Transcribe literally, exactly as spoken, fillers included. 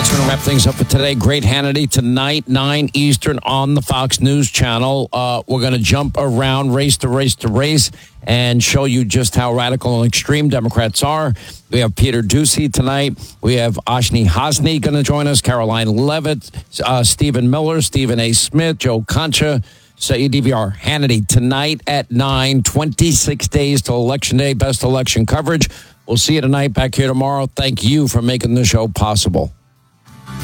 That's going to wrap things up for today. Great Hannity tonight, nine Eastern on the Fox News Channel. Uh, we're going to jump around race to race to race and show you just how radical and extreme Democrats are. We have Peter Doocy tonight. We have Ashni Hasni going to join us, Caroline Levitt, uh, Stephen Miller, Stephen A. Smith, Joe Concha, Say D V R. Hannity tonight at nine, twenty-six days till Election Day. Best election coverage. We'll see you tonight back here tomorrow. Thank you for making the show possible.